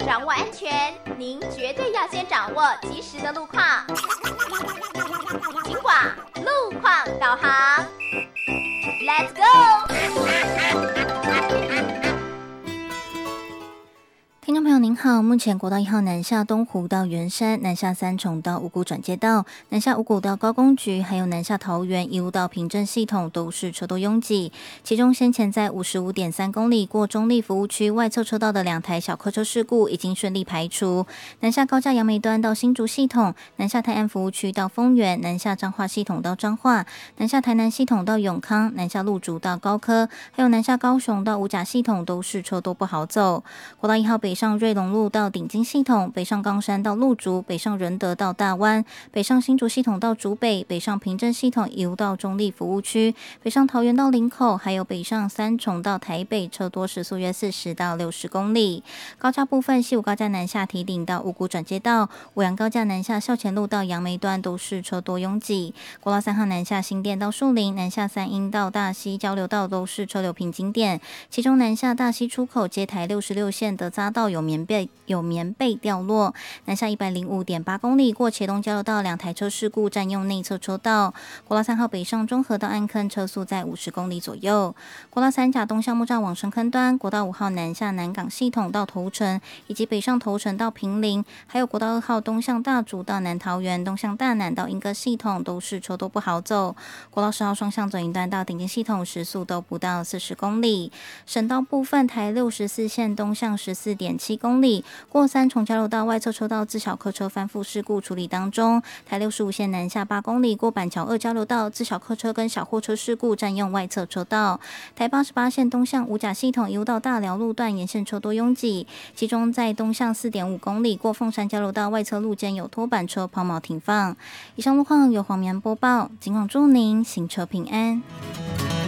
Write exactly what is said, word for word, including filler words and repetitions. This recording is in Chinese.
掌握安全，您绝对要先掌握及时的路况。警广路况导航 ，Let's go！ 听众朋友您好，目前国道一号南下东湖到圆山、南下三重到五股转接道、南下五股到高工局，还有南下桃园一路到平镇系统都是车多拥挤。其中先前在五十五点三公里过中立服务区外侧车道的两台小客车事故已经顺利排除。南下高架杨梅端到新竹系统，南下泰安服务区到丰原，南下彰化系统到彰化，南下台南系统到永康，南下路竹到高科，还有南下高雄到五甲系统都是车多不好走。国道一号北上瑞隆路到顶金系统，北上冈山到鹿竹，北上仁德到大湾，北上新竹系统到竹北，北上平镇系统一路到中立服务区，北上桃园到林口，还有北上三重到台北，车多时速约四十到六十公里。高架部分，西武高架南下堤顶到五股转接道，五羊高架南下校前路到杨梅端都是车多拥挤。国道三号南下新店到树林，南下三鹰到大溪交流道都是车流瓶颈点，其中南下大溪出口接台六十六线的匝道有棉被有棉被掉落，南下一百零五点八公里过茄东交流道两台车事故占用内侧车道。国道三号北上中和到安坑车速在五十公里左右。国道三甲东向木栅往深坑端，国道五号南下南港系统到头城，以及北上头城到坪林，还有国道二号东向大竹到南桃园，东向大南到莺歌系统都是车多不好走。国道十号双向左营端到顶尖系统时速都不到四十公里。省道部分，台六十四线东向十四点七公里。过三重交流道外侧车道自小客车翻覆事故处理当中，台六十五线南下八公里过板桥二交流道自小客车跟小货车事故占用外侧车道，台八十八线东向五甲系统一路到大寮路段沿线车多拥挤，其中在东向四点五公里过凤山交流道外侧路肩有拖板车抛锚停放。以上路况由黄棉播报，警广祝您行车平安。